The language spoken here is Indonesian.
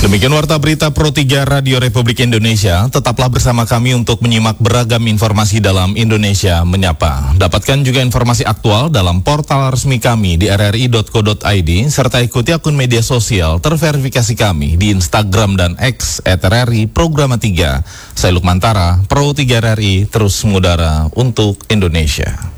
Demikian Warta Berita Pro 3 Radio Republik Indonesia. Tetaplah bersama kami untuk menyimak beragam informasi dalam Indonesia Menyapa. Dapatkan juga informasi aktual dalam portal resmi kami di rri.co.id, serta ikuti akun media sosial terverifikasi kami di Instagram dan X @RRI Programa 3. Saya Lukmantara, Pro 3 RRI, terus mengudara untuk Indonesia.